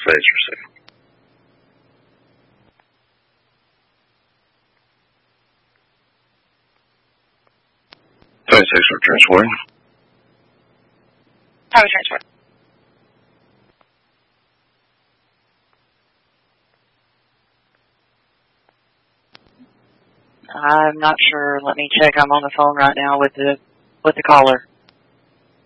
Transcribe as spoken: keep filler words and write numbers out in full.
States for sale. twenty-six for transport. Highway transport. I'm not sure. Let me check. I'm on the phone right now with the with the caller.